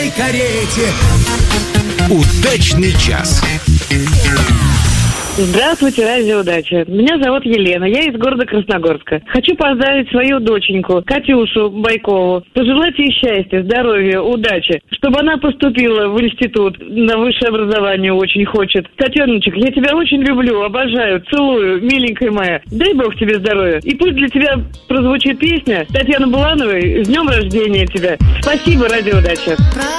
белой карете. Удачный час. Здравствуйте, радио «Удача». Меня зовут Елена, я из города Красногорска. Хочу поздравить свою доченьку, Катюшу Байкову. Пожелать ей счастья, здоровья, удачи. Чтобы она поступила в институт, на высшее образование очень хочет. Котеночек, я тебя очень люблю, обожаю, целую, миленькая моя. Дай Бог тебе здоровья. И пусть для тебя прозвучит песня Татьяны Булановой «С днем рождения тебя». Спасибо, радио «Удача».